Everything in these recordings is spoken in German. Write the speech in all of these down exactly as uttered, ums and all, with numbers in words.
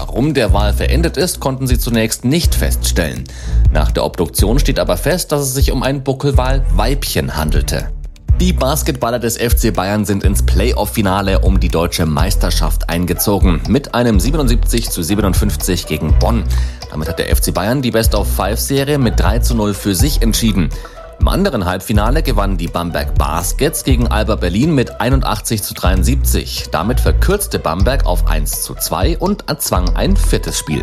Warum der Wal verendet ist, konnten sie zunächst nicht feststellen. Nach der Obduktion steht aber fest, dass es sich um ein Buckelwal-Weibchen handelte. Die Basketballer des F C Bayern sind ins Playoff-Finale um die deutsche Meisterschaft eingezogen. Mit einem siebenundsiebzig zu siebenundfünfzig gegen Bonn. Damit hat der F C Bayern die Best-of-Five-Serie mit drei zu null für sich entschieden. Im anderen Halbfinale gewannen die Bamberg Baskets gegen Alba Berlin mit einundachtzig zu dreiundsiebzig. Damit verkürzte Bamberg auf eins zu zwei und erzwang ein viertes Spiel.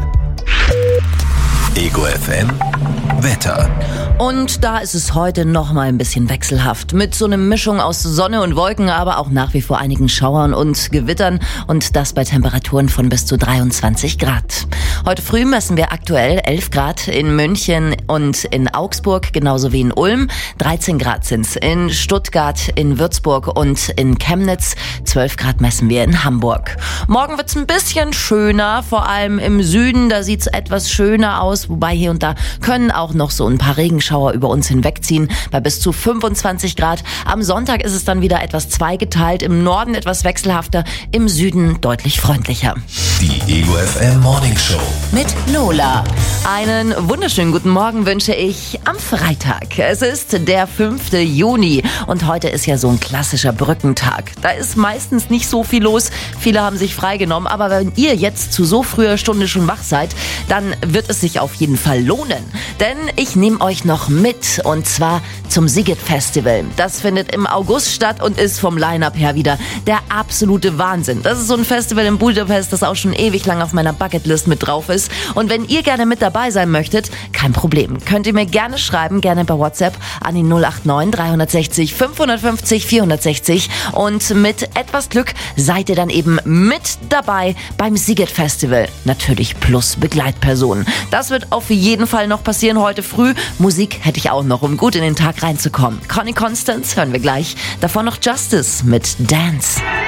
Ego F M Wetter. Und da ist es heute noch mal ein bisschen wechselhaft. Mit so einer Mischung aus Sonne und Wolken, aber auch nach wie vor einigen Schauern und Gewittern. Und das bei Temperaturen von bis zu dreiundzwanzig Grad. Heute früh messen wir aktuell elf Grad in München und in Augsburg, genauso wie in Ulm. dreizehn Grad sind's in Stuttgart, in Würzburg und in Chemnitz. zwölf Grad messen wir in Hamburg. Morgen wird's ein bisschen schöner, vor allem im Süden. Da sieht's etwas schöner aus, wobei hier und da können auch noch so ein paar Regenschauer über uns hinwegziehen, bei bis zu fünfundzwanzig Grad. Am Sonntag ist es dann wieder etwas zweigeteilt, im Norden etwas wechselhafter, im Süden deutlich freundlicher. Die Ego F M Morning Show mit Lola. Einen wunderschönen guten Morgen wünsche ich am Freitag. Es ist der fünfte Juni und heute ist ja so ein klassischer Brückentag. Da ist meistens nicht so viel los, viele haben sich freigenommen, aber wenn ihr jetzt zu so früher Stunde schon wach seid, dann wird es sich auf jeden Fall lohnen. Denn ich nehme euch noch mit und zwar zum Sziget Festival. Das findet im August statt und ist vom Line-Up her wieder der absolute Wahnsinn. Das ist so ein Festival in Budapest, das auch schon ewig lang auf meiner Bucketlist mit drauf ist. Und wenn ihr gerne mit dabei sein möchtet, kein Problem. Könnt ihr mir gerne schreiben, gerne bei WhatsApp an die null acht neun drei sechs null fünf fünf null vier sechs null und mit etwas Glück seid ihr dann eben mit dabei beim Sziget Festival. Natürlich plus Begleitpersonen. Das wird auf jeden Fall noch passieren heute früh. Musik hätte ich auch noch, um gut in den Tag reinzukommen. Connie Constance hören wir gleich. Davor noch Justice mit Dance.